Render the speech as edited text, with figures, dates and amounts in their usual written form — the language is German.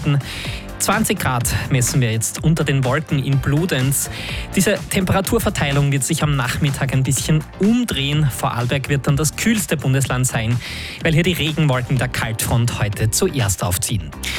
Aussichten. 20 Grad messen wir jetzt unter den Wolken in Bludenz. Diese Temperaturverteilung wird sich am Nachmittag ein bisschen umdrehen. Vorarlberg wird dann das kühlste Bundesland sein, weil hier die Regenwolken der Kaltfront heute zuerst aufziehen.